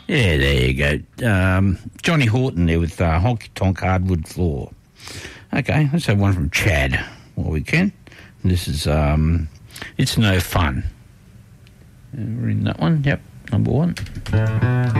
Yeah, there you go. Johnny Horton there with Honky Tonk Hardwood Floor. Okay, let's have one from Chad while we can. This is It's No Fun. We're in that one. Yep, number one.